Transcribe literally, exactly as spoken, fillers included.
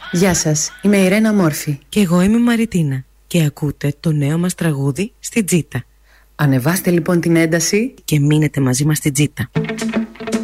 Γεια σας, είμαι η Ρένα Μόρφη. Και εγώ είμαι η Μαριτίνα. Και ακούτε το νέο μας τραγούδι στη Τζίτα. Ανεβάστε λοιπόν την ένταση και μείνετε μαζί μας στη Τζίτα.